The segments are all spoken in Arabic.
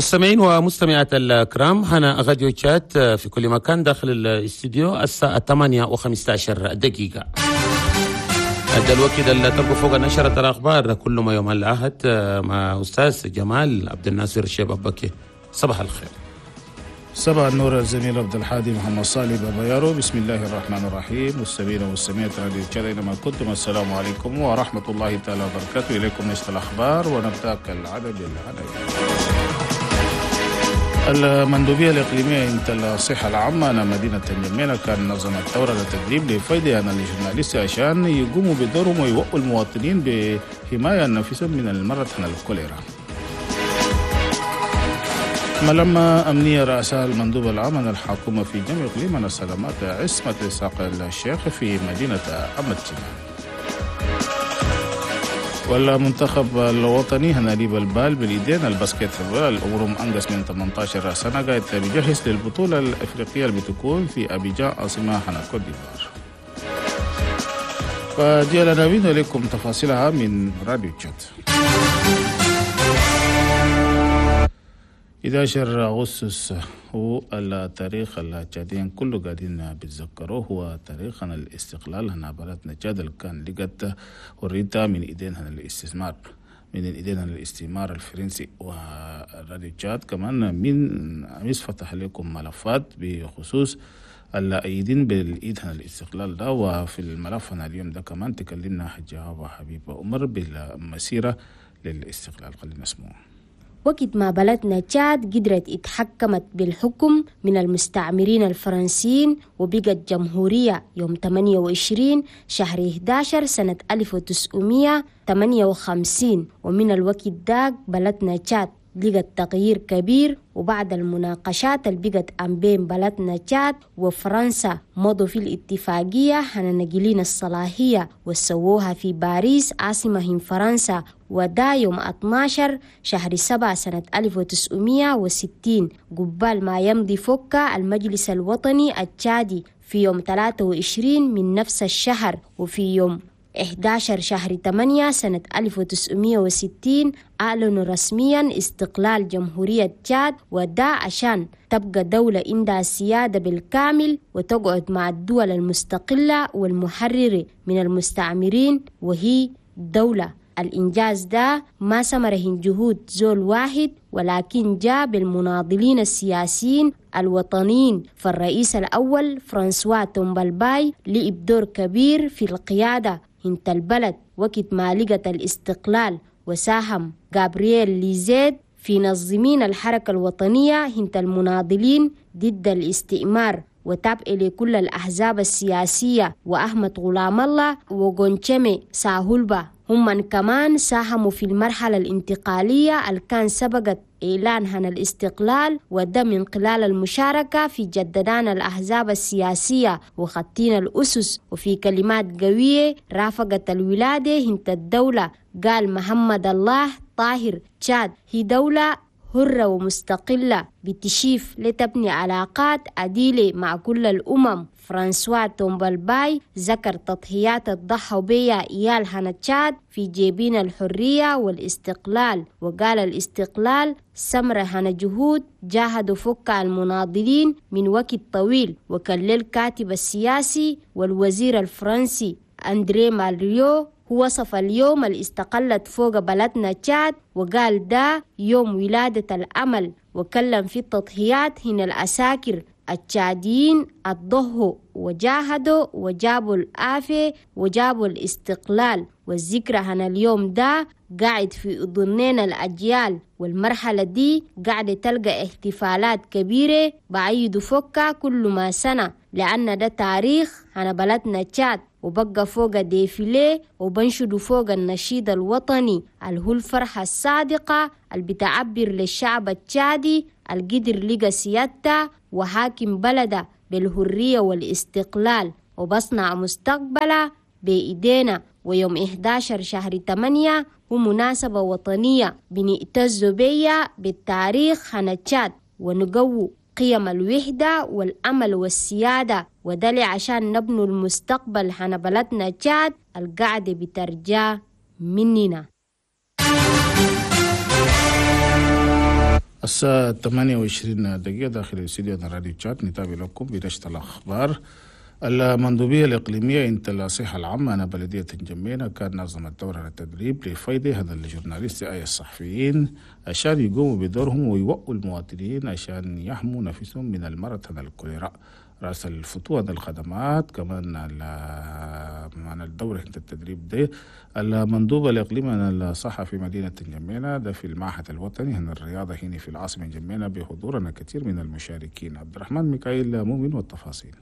مستمعين ومستمعات الكرام، هنا غاديو تشات في كل مكان داخل الاستديو الساعة 8:15. ده الوقت اللي تلقوا فوق نشرة الأخبار كل ما يوم الأحد مع أستاذ جمال عبد الناصر الشيب أبكي. صباح الخير. صباح النور الزميل عبد الحادي محمد صالح بابا يارو. بسم الله الرحمن الرحيم. مستمعين ومستمعات راديو تشات أينما كنتم، السلام عليكم ورحمة الله تعالى وبركاته. إليكم نشرة الأخبار ونبدأ كالعادة بالعناوين. المندوبية الإقليمية انت الصحة العامة أنا مدينة الجمينة كان نظمت دورة للتدريب لفائدة أن الجورناليست عشان يقوموا بدورهم ويوقوا المواطنين بحماية نفسهم من المرض الكوليرا. ملما أمنية رأسها المندوب العام عن الحكومة في جميع إقليم من السلامات عصمة إسحاق الشيخ في مدينة أمتشمان. والمنتخب الوطني هناليب البال بالإيدين الباسكت الأمورهم أنقص من 18 سنة قاعد بيجهز للبطولة الأفريقية اللي بتكون في أبيجان عاصمة كوت ديفوار. فدي العناوين ولكم تفاصيلها من راديو تشات. 11 أغسطس هو التاريخ التشادين كله قاعدين بيتذكروه، هو تاريخ الاستقلال هنا بلدنا تشاد اللي كان لقت وريتها من ايدينها الاستثمار الاستعمار الفرنسي. وراديو تشاد كمان من فتح لكم ملفات بخصوص الأيدين بالإيدها الاستقلال ده. وفي الملف اليوم ده كمان تكلمنا حجة حبيبة عمر بالمسيرة للاستقلال. خلينا نسمعه. وقت ما بلدنا تشاد قدرت اتحكمت بالحكم من المستعمرين الفرنسيين وبقت جمهورية يوم 28 شهر 11 سنة 1958. ومن الوقت داك بلدنا تشاد لقت تغيير كبير، وبعد المناقشات اللي بقت بين بلدنا تشاد وفرنسا مضوا في الاتفاقية هننقلين الصلاحية وسووها في باريس عاصمة فرنسا، ودا يوم 12 شهر 7 سنة 1960 قبال ما يمضي فوكا المجلس الوطني التشادي في يوم 23 من نفس الشهر. وفي يوم 11 شهر 8 سنة 1960 أعلنوا رسميا استقلال جمهورية تشاد، ودا عشان تبقى دولة عندها سيادة بالكامل وتقعد مع الدول المستقلة والمحررة من المستعمرين وهي دولة. الإنجاز ده ما سمره جهود زول واحد، ولكن جاء بالمناضلين السياسيين الوطنيين. فالرئيس الأول فرانسوا تومبالباي لعب دور كبير في القيادة هنت البلد وقت ما لقت الاستقلال، وساهم غابرييل ليزيد في نظمين الحركة الوطنية هنت المناضلين ضد الاستعمار، وتابع لكل الأحزاب السياسية وأحمد غلام الله وغونشمي ساهولبا هم من كمان ساهموا في المرحلة الانتقالية اللي كان سبقت إعلان عن الاستقلال، وده من خلال المشاركة في جددان الأحزاب السياسية وخطين الأسس. وفي كلمات قوية رافقت الولادة هنت الدولة قال محمد الله طاهر تشاد هي دولة حرة ومستقلة بتشيف لتبني علاقات عديلة مع كل الأمم. فرانسوا تومبالباي ذكر تضحيات الضحوا بها إيال هنا تشاد في جيبين الحرية والاستقلال، وقال الاستقلال سمر هنا جهود جاهدوا فك المناضلين من وقت طويل. وكان الكاتب السياسي والوزير الفرنسي أندري مالريو هو وصف اليوم اللي استقلت فوق بلدنا تشاد وقال ده يوم ولادة الأمل، وكلم في التضحيات هنا الأساكر التشاديين الضحوا وجاهدوا وجابوا الآفة وجابوا الاستقلال. والذكرى هنا اليوم ده قاعد في أذنين الأجيال، والمرحلة دي قاعدة تلقى احتفالات كبيرة بعيدوا فوقها كل ما سنة، لأن ده تاريخ هنا بلدنا تشاد. وبقى فوق ديفيليه وبنشدوا فوق النشيد الوطني اللي هو الفرحة الصادقة اللي بتعبر للشعب التشادي القدر لقى سيادته وحاكم بلده بالحرية والاستقلال وبصنع مستقبله بإيدينا. ويوم 11 شهر 8 هو مناسبة وطنية بنعتز بيها بالتاريخ هنا تشاد ونقوي قيم الوحدة والأمل والسيادة، وده عشان نبنوا المستقبل حنا بلدنا تشاد القاعدة بترجى مننا. الساعة 28 دقيقة داخل الاستديو راديو تشات. نتابع لكم بنشرة الأخبار. المندوبية الإقليمية انت الصحة العامة أنا بلدية جمينة كان نظمت دورة التدريب لفايدة هذا الجورناليست أي الصحفيين عشان يقوموا بدورهم ويوقوا المواطنين عشان يحموا نفسهم من المرض هذا الكوليرا. رأس الفتوى الخدمات كمان من الدورة التدريب ده المندوب الإقليمي الصحة في مدينة جمينة ده في المعهد الوطني هنا الرياضة هنا في العاصمة جمينة بحضورنا كثير من المشاركين. عبد الرحمن ميكائيل مؤمن والتفاصيل.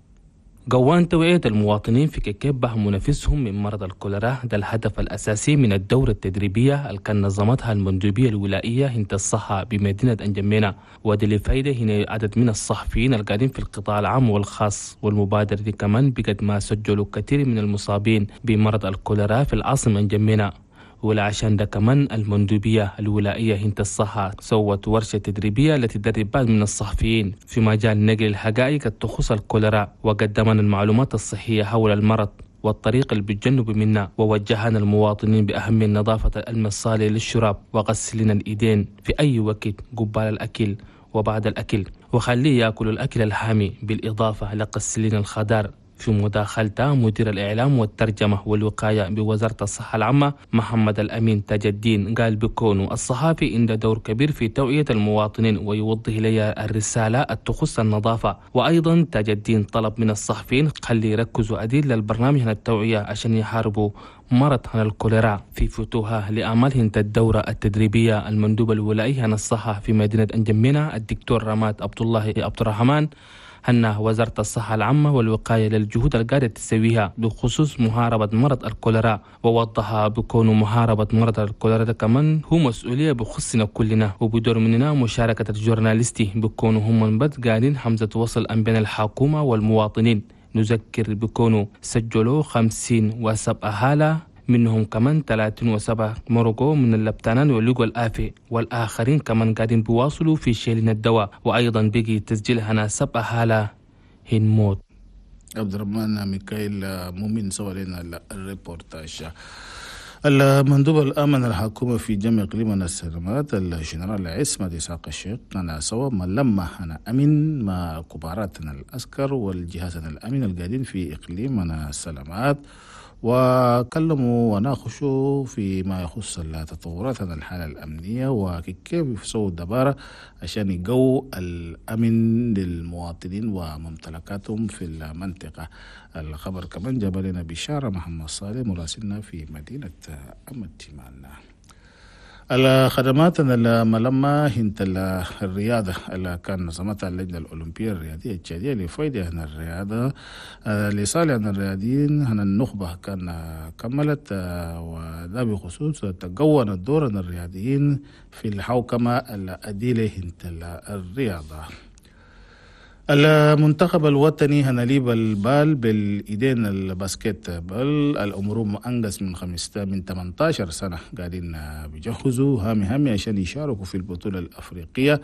جوان توعية المواطنين في كيف بهموا نفسهم من مرض الكوليرا ده الهدف الأساسي من الدورة التدريبية اللي كان نظمتها المندوبية الولائية هند الصحة بمدينة أنجمينة، ودي لفايدة هنا عدد من الصحفيين القاعدين في القطاع العام والخاص. والمبادرة دي كمان بقد ما سجلوا كثير من المصابين بمرض الكوليرا في العاصمة أنجمينة. ولعشان ده كمان المندوبية الولائية هند الصحة سوت ورشة تدريبية التي تدرب بعض من الصحفيين في مجال نقل الحقائق التخص الكوليرا، وقدمنا المعلومات الصحية حول المرض والطريق اللي بيتجنبوا منها، ووجهنا المواطنين بأهمية نظافة الماء الصالح للشراب وغسلنا الإيدين في أي وقت قبال الأكل وبعد الأكل، وخليه يأكلوا الأكل الحامي، بالإضافة لغسلنا الخضار. في مداخلته مدير الإعلام والترجمة والوقاية بوزارة الصحة العامة محمد الأمين تاج الدين قال بكونه الصحافي عنده دور كبير في توعية المواطنين ويوضح لي الرسالة التخص النظافة. وأيضا تاج الدين طلب من الصحفيين خلي يركزوا أديل للبرنامج عن التوعية عشان يحاربوا مرض عن الكوليرا. في فتوها لأعمال الدورة التدريبية المندوب الولائي عن الصحة في مدينة أنجمينة الدكتور رماد عبد الله عبد الرحمن هنا وزارة الصحة العامة والوقاية للجهود القاعدة تسويها بخصوص محاربة مرض الكوليرا، ووضح بكون محاربة مرض الكوليرا ده كمان هو مسؤولية بخصنا كلنا، وبدور مننا مشاركة الجورناليستي بكونوا هم من بد قاعدين حمزة وصل بين الحكومة والمواطنين. نذكر بكونوا سجلوا 57 حالة، منهم كمان 37 مرقوا من اللبتانان ولقوا الآفة، والآخرين كمان قاعدين بيواصلوا في شيلين الدواء. وأيضا بقي تسجيل هنا 7 حالة هن موت. عبد الرحمن ميكائيل مؤمن سوى لنا الريبورتاج. المندوب الآمن الحكومة في جميع إقليم السلامات الجنرال عصمت إسحاق الشيخ أنا سوى ما لما أنا أمن مع كباراتنا العسكر والجهازنا الأمن القاعدين في إقليمنا السلامات، وكلموا وناقشوا فيما يخص التطورات عن الحالة الأمنية وكيف يسووا الدبارة عشان يقووا الأمن للمواطنين وممتلكاتهم في المنطقة. الخبر كمان جاب لنا بشارة محمد صالح مراسلنا في مدينة أمتيمان. الخدمات الملمة هنت الرياضة اللي كان نظمتها اللجنة الأولمبية الرياضية الجديدة لفايدة عن الرياضة لصالح عن الرياضيين عن النخبة كان كملت، وده بخصوص تقوى الدور عن الرياضيين في الحوكمة الأديلة هنت الرياضة. المنتخب الوطني هنليب البال بالإيدين الباسكت بال الأمور أنقص من 18 سنة قاعدين بيجهزوا هامي عشان يشاركوا في البطولة الأفريقية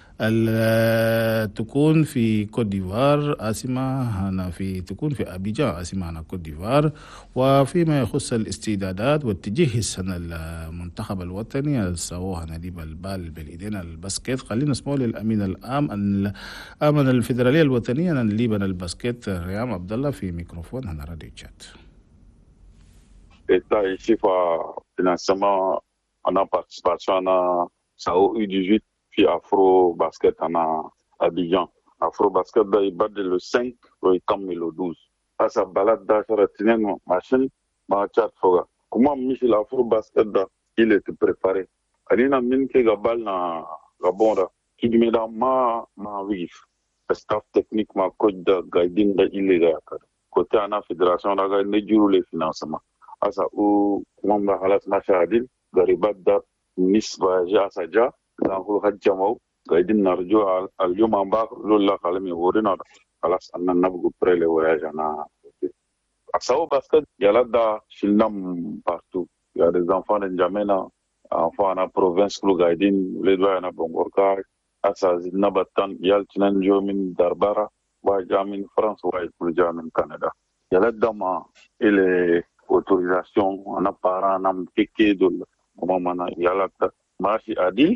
تكون في كوت ديفوار عاصمة تكون في أبيجان عاصمة كوت ديفوار. وفيما يخص الاستعدادات والتجهيز المنتخب الوطني سووها نليب البال بالإيدين الباسكت. خلينا نسمع للأمين الآمن الفيدرالية الوطنية نليب الباسكت ريام عبد الله في ميكروفون هنا راديو تشات. L'État ici va financement en participation à SAO U18 puis Afro Basket en Abidjan. Afro Basket da ibade le 5 et comme le 12. Asa balade da charatinen machine ma chat foga. Comment Michel Afro Basket da il était préparé. Alina min ke gabal na gabonda qui me da ma vif. Staff technique ma coach da guiding da illégal. Côté ana fédération da ga ne juru les financements. Asa u mamba halat mashadil garibat da nisba ja saja نقول هجموا قاعدين نرجو اليوم عم باكر لولا كلامي ورينا خلاص أننا نبغى بريله وياجنا أساو باسكت يلا دا شلنام بارتو يا des enfants de N'Djamena enfants na province كلو قاعدين ولدوا أنا بنغوركار أسا زدنا بطن يال تنجو من داربارا واجا من فرنسا واجا كلجا من كندا يلا دا ما إلى autorisation أنا بارا نام كيكي دول ماما يلا ماشي عادي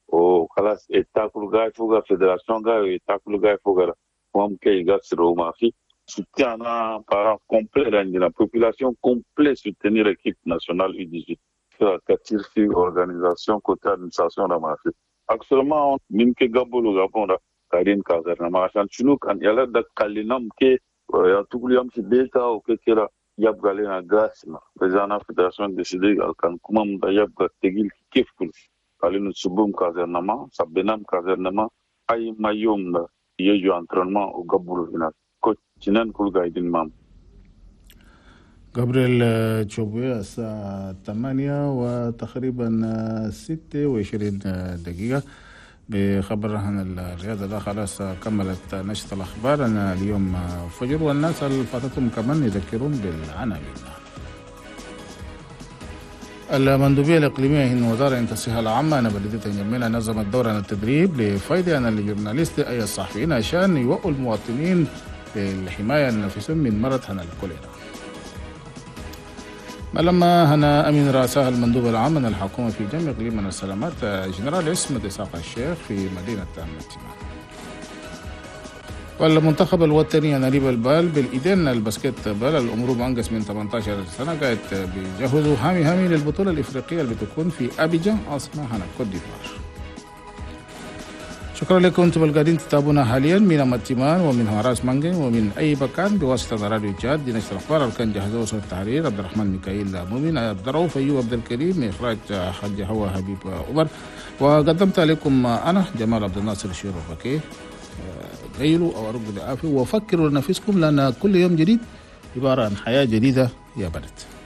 وخلاص التاكل قاعد فوق فيدراسيون قاعد التاكل قاعد فوق ممكن يقصروا ما في soutien par complet dans la population complet soutenir l'équipe nationale U18 katir fi organisation côté administration da mafi actuellement min ke gabolo gabonda kadin kazarna ma san chunu kan yala da kalinam ke ya tukuliyam si beta o ke kera yab galena gasma président fédération décidé kan kumam da yab ga tegil kefkul kalinu subum kazarna sabenam kazarna ay mayom da yeju entraînement au gabolo final coachinen kul gaidin mam جابريل تشوبوي الساعة 8 وتقريبا 26 دقيقة بخبر عن الرياضة. ده خلاص كملت نشرة الأخبار أنا اليوم فجر، والناس اللي فاتتهم كمان يذكرون بالعناوين. المندوبية الإقليمية هند وزارة الصحة العامة أنا بلدية جميلة نظمت دورة التدريب لفائدة الجورناليست أي الصحفيين عشان يوقوا المواطنين للحماية لنفسهم من مرض الكوليرا. لما هنا أمين رأسها المندوب العام من الحكومة في جميع إقليم من السلامات جنرال اسمة إسحاق الشيخ في مدينة متيمان. والمنتخب الوطني نريب البال بالإيدين الباسكت بال الأمور بأنقص من 18 سنة قاعد بيجهزوا هامي للبطولة الإفريقية اللي بتكون في أبيجان عاصمة هنا كوت ديفوار. شكرا لكم. انتم القاعدين تتابعونا حاليا من متيمان ومن هراس مانجي ومن اي مكان بواسطه راديو جاد. دي نشر الاخبار اللي كان جهزوه صوت التحرير عبد الرحمن ميكائيل مؤمن، عبد الرؤوف ايوب عبد الكريم، اخراج حاج هوا حبيب عمر، وقدمت لكم انا جمال عبد الناصر الشير الركي. غيروا او ارجو العافيه وفكروا لنفسكم، لان كل يوم جديد عباره عن حياه جديده يا بلد.